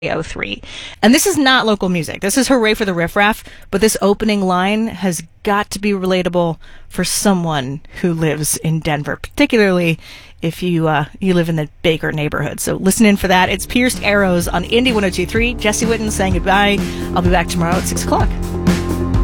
03. And this is not local music. This is Hooray for the Riff Raff, but this opening line has got to be relatable for someone who lives in Denver, particularly if you live in the Baker neighborhood. So listen in for that. It's Pierced Arrows on Indie 102.3. Jesse Witten saying goodbye. I'll be back tomorrow at 6 o'clock.